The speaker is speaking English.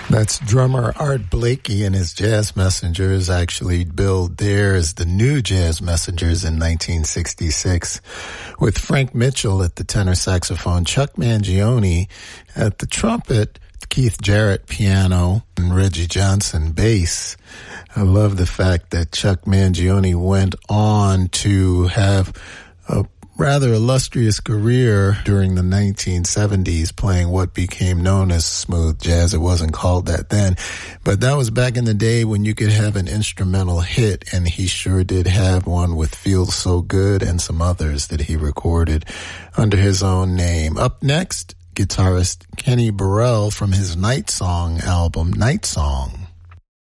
That's drummer Art Blakey and his Jazz Messengers. Actually billed there as the New Jazz Messengers in 1966, with Frank Mitchell at the tenor saxophone, Chuck Mangione at the trumpet, Keith Jarrett piano, and Reggie Johnson bass. I love the fact that Chuck Mangione went on to have a rather illustrious career during the 1970s, playing what became known as smooth jazz. It wasn't called that then, but that was back in the day when you could have an instrumental hit, and he sure did have one with Feels So Good and some others that he recorded under his own name. Up next, guitarist Kenny Burrell from his Night Song album, Night Song.